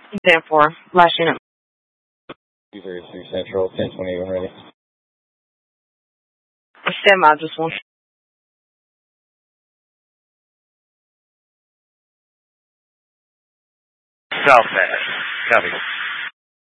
Exam 4, last unit. 233 Central, 1020 when ready. Stand by, just one. Southwest. Copy.